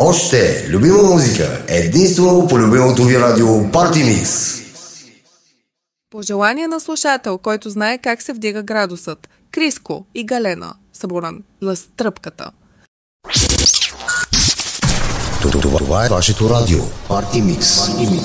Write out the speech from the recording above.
Още любима музика, единствено по любимото ви радио Party Mix. Пожелание на слушател, който знае как се вдига градусът. Криско и Галена. Съборан. Лъстръпката. Това е вашето радио Party Mix.